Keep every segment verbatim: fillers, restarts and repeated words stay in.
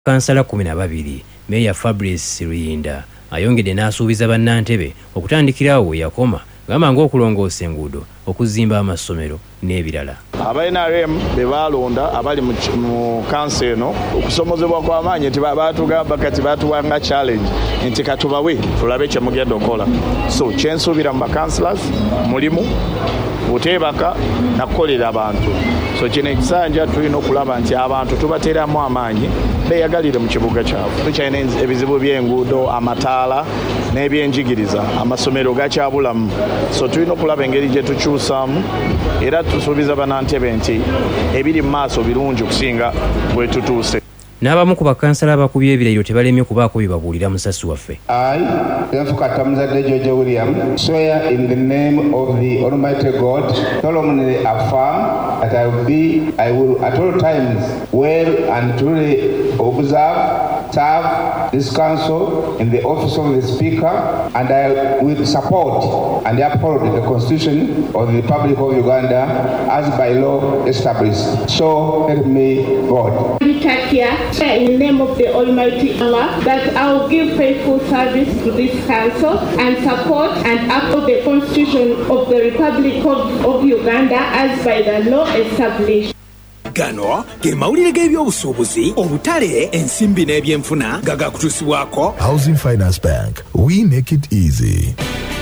Kansala kumi na babiri Meya Fabrice Ruyinda ayongedde n'asuubiza bannantebe okutandikirawo we yakoma gamba ng'okulongoosa enguudo okuzimba amasomero n'ebirala. aba N R M be balonda abali mu kanso eno okusomozebwa kw'amaanyi nti baatugamba kati baatuwanga challenge nti katubawe tulabe kye mugenda okola. So kyensuubira mu bakansilas mulimu buteebaka na kukolera abantu. So kino ekisanja tulina okulaba nti abantu tubateeramu amaanyi beeyagalire mu kibuga kyabwe. Tukyalina ebizibu by'enguudo, amataala n'ebyenjigiriza, amasomero gakyabulamu. So tulina okulaba engeri gye tukyusaamu era tusuubiza bannantebe nti ebiri mu maaso birungi okusinga bwe tutuuse. N'abamu ku bakansala abakubye ebirayiro tebalemye kubaako bibabuulira musasi waffe. I, Enfuka Tamuzadde George William, swear in the name of the Almighty God, solemnly affirm that I will be, I will at all times well and truly observe, serve this council in the office of the Speaker, and I will support and uphold the Constitution of the Republic of Uganda as by law established. So help me God. In the name of the Almighty Allah, that I will give faithful service to this council and support and uphold the Constitution of the Republic of, of Uganda as by the law established. Gano ge mawulire g'ebyobusuubuzi obutale ensimbi n'ebyenfuna nga gakutuusibwako Housing Finance Bank, we make it easy.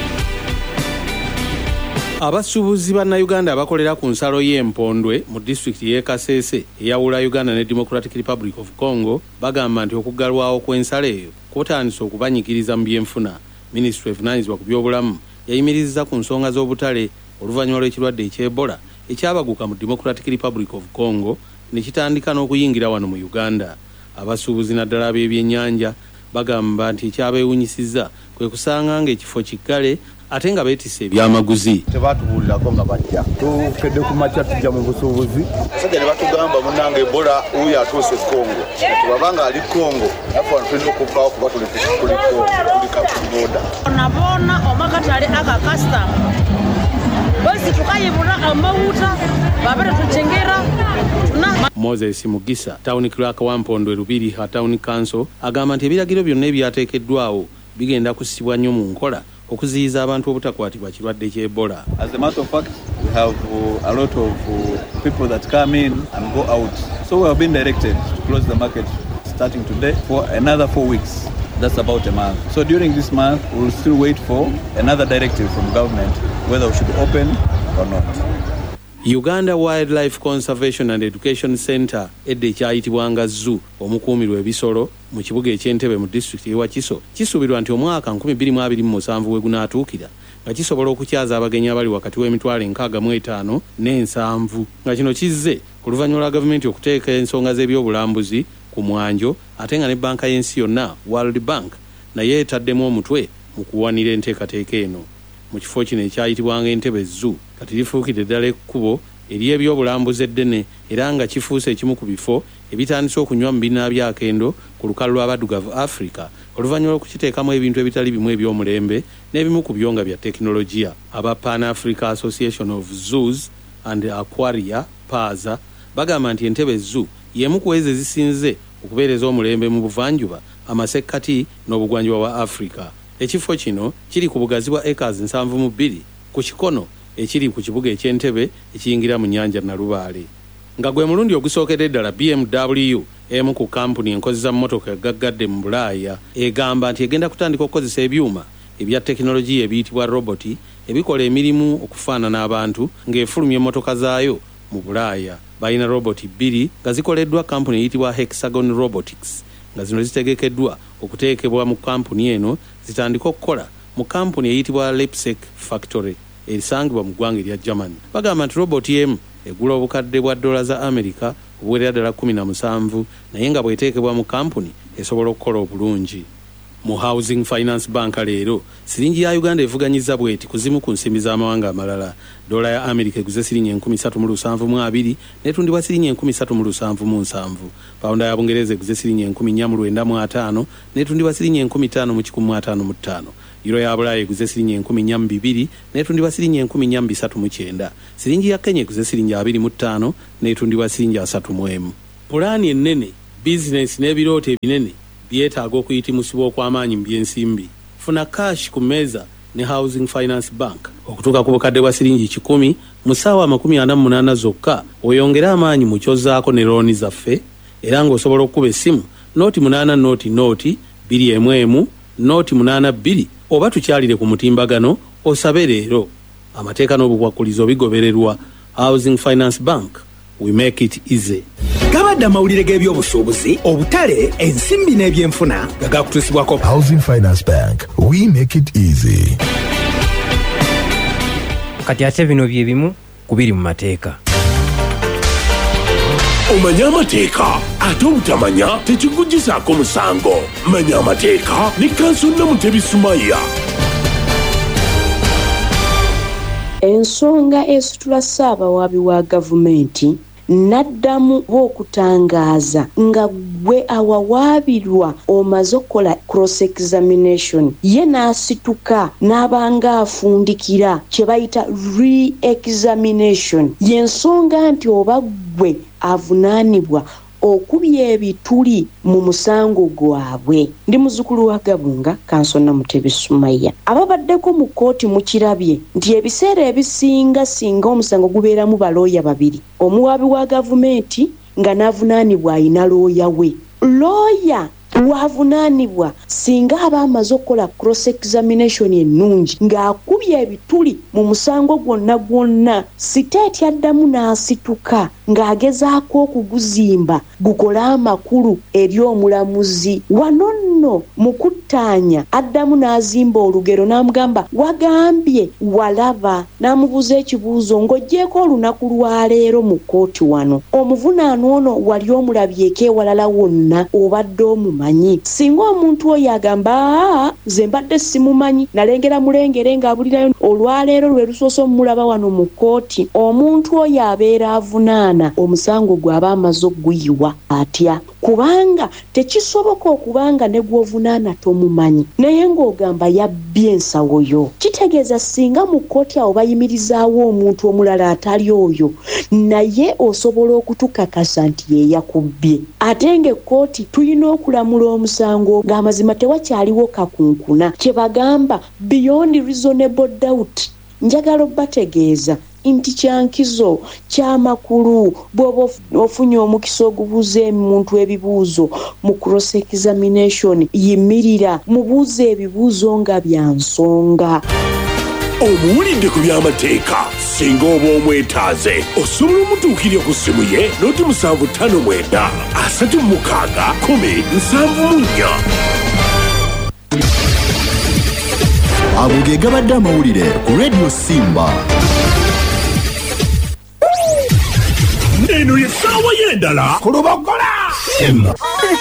Abasuubuzi ba Uganda abakolera ku nsalo y'Empondwe mu district y'e Kasese eyawula Uganda ne Democratic Republic of Congo bagamba nti okuggalwawo kw'ensalo eyo kwotandise okubanyikiriza mu byenfuna. Ministry evunaanyizibwa ku byobulamu yayimirizza ku nsonga z'obutale oluvannyuma lw'ekirwadde eky'Ebola ekyabaguka mu Democratic Republic of Congo ne kitandika n'okuyingira wano mu Uganda. Abasuubuzi naddala ab'ebyennyanja bagamba nti ekyabeewunyisizza kwe kusanga ng'ekifo kiggale ate nga beetisse ebyamaguzi. Tebaatubuulirako nga bajja tukedde ku makya tujja mu busuubuzi sajja ne batugamba munnange Ebola uyo atuuse Congo tubabanga ali Congo nafe wano tulina okuvaawo kuba tuli kaboda nabona omakatale aga kasitamu basi tukayibula amawuta babere tuchengera tuna. Moses Mugisa Town Clerk wa Mpondwe Lubiri ha Town Council agamba nti ebiragiro byonna ebyateekeddwawo bigenda kusibwa nnyo mu nkola okuziyiza abantu obutakwatibwa kirwadde ky'Ebola. As a matter of fact, we have uh, a lot of uh, people that come in and go out. So we have been directed to close the market starting today for another four weeks. That's about a month. So during this month, we will still wait for another directive from government whether we should open or not. Uganda Wildlife Conservation and Education Center edde ekyayitibwanga zoo omukuumirwa ebisolo mu kibuga eky'Entebbe mu district y'e Wakiso kisuubirwa nti omwaka nkumi bbiri mu abiri mu musanvu we gunaatuukira nga kisobola okukyaza abagenyi abali wakati w'emitwalo enkaaga mu etaano n'ensanvu nga kino kizze ku luvannyuma lwa gavumenti okuteeka ensonga z'ebyobulambuzi ku mwanjo ate nga ne banka y'ensi yonna World Bank naye etaddemu omutwe mu kuwanira enteekateeka eno. Mu kifo kino ekyayitibwanga Entebbe Zoo kati lifuukidde ddala ekkubo ery'ebyobulambuzi eddene era nga kifuuse ekimu ku bifo ebitandise okunywa mu binnaa byakendo ku lukalu lw'abaddugavu Africa oluvannyuma lw'okukiteekamu ebintu ebitali bimu eby'omulembe n'ebimu ku byo nga bya tekinologiya. Aba Pan Africa Association of Zoos and Aquaria PAZA bagamba nti Entebbe Zoo y'emu ku ezo ezisinze okubeereza omulembe mu buvanjuba amasekkati n'obugwanjuba bwa Africa. Ekifo kino kiri ku bugazi bwa acres nsanvu mu bbiri ku kikono ekiri ku kibuga eky'Entebbe ekiyingira mu nnyanja Nalubaale. Nga gwe mulundi ogusookedde ddala B M W emu ku kampuni enkozesa mmotoka egaggadde mu Bulaaya egamba nti egenda kutandika okukozesa ebyuma ebya tekinologiya ebiyitibwa roboti ebikola emirimu okufaanana abantu ng'efulumya emmotoka zaayo mu Bulaaya. Balina roboti bbiri nga zikoleddwa kampuni eyitibwa Hexagon Robotics nga zino zitegekeddwa okuteekebwa mu kampuni eno zitandika okukola mu kampuni eyitibwa Leipzig Factory erisangibwa mu ggwanga erya Germany. Bagamba nti roboti emu egula obukadde bwa dola za Amerika obuwerera ddala kumi na musanvu naye nga bw'eteekebwa mu kampuni esobola okukola obulungi. Mu Housing Finance Bank leero siringi ya Uganda evuganyizza bweti kuzimu ku nsimbi z'amawanga amalala. Dola ya Amerika eguze siringi enkumi ssatu mu lusanvu mu abiri n'etundibwa siringi enkumi ssatu mu lusanvu mu nsanvu. Pawunda ya Bungereza eguze siringi enkumi nnya mu lwenda mu ataano n'etundibwa siringi enkumi ttaano mu kikumi mu ataano mu ttaano. Euro ya Bulaaya eguze siringi enkumi nnya mu bibiri n'etundibwa siringi enkumi nnya mu bisatu mu kyenda. Siringi ya Kenya eguze siringi abiri mu ttaano n'etundibwa siringi asatu mu emu. Pulaani ennene B bizinesi n'ebirooto ebinene byetaaga okuyitimusibwa okw'amaanyi mu byensimbi. Funa cash ku mmeeza ne Housing Finance Bank okutuuka ku bukadde bwa siringi kikumi mu ssaawa amakumi ana mu munaana zokka, oyongere amaanyi mu kyozzaako ne looni zaffe, era ng'osobola okukuba essimu nooti munaana nooti nooti bbiri emu emu nooti munaana bbiri oba tukyalire ku mutimbagano osabe leero. Amateeka n'obukwakkulizo bigobererwa. Housing Finance Bank, we make it easy. Gabadde amawulire g'ebyobusuubuzi, obutale, ensimbi n'ebyenfuna nga gakutuusibwako. Housing Finance Bank, we make it easy. Kati ate bino bye bimu ku biri mu mateeka. Omanya amateeka ate obutamanya tekikuggyisaako musango. Manya amateeka ne Kansol Namutebi Sumaya. Ensonga esitula Ssaabawaabi wa gavumenti n'addamu okutangaaza nga gwe awawaabirwa omaze okukola cross examination ye n'asituka n'abanga afundikira kye bayita re-examination. Y'ensonga nti oba gwe avunaanibwa okubya ebituli mu musango gwabwe. Ndi muzzukulu wa Gabunga, Kansol Namutebi Sumaya. Ababaddeko mu kkooti mukirabye nti ebiseera ebisinga singa omusango gubeeramu balooya babiri, omuwaabi wa gavumenti nga n'avunaanibwa ayina looya we. Looya wavunaanibwa singa aba amaze okukola cross examination ennungi ng'akubye ebituli mu musango gwonna gwonna, siteeti addamu n'asituka ng'agezaako okuguzimba gukole amakulu eri omulamuzi. Wano nno mu kuttaanya addamu n'azimba olugero n'amugamba wagambye walaba, n'amubuuza ekibuuzo ng'oggyeko olunaku lwa leero mu kkooti wano, omuvunaano ono wali omulabyeko ewalala wonna obadde omumanyi? Singa omuntu oyo agamba nze mbadde simumanyi nalengera mulengere ng'abulirayo olwaleero lwe lusoose omulaba wano mu kkooti, omuntu oyo abeera avunaana omusango gw'aba amaze okuguyiwa atya? Kubanga tekisoboka okubanga ne gw'ovunaana tomumanyi naye ng'ogamba yabbye ensawo yo. Kitegeeza singa mu kkooti awo bayimirizaawo omuntu omulala atali oyo, naye osobola okutukakasa nti ye yakubbye. Ate ng'ekkooti tulina okulamula omusango ng'amazima tewakyaliwo kakunkuna, kye bagamba beyond reasonable doubt. Njagala obbategeeza nti kyankizo kyamakulu bw'oba ofunye omukisa ogubuuza omuntu ebibuuzo mu cross examination, yimirira mubuuze ebibuuzo nga bya nsonga. Omuwulidde ku by'amateeka singa oba omwetaaze osobola omutuukirira ku ssimu ye nooti musanvu ttaano mwenda asatu mukaaga kumi nsanvu mu nnya. Ago ge gabadde amawulire ku Radio Simba. Eno ye ssaawa y'endala ku Lubogola.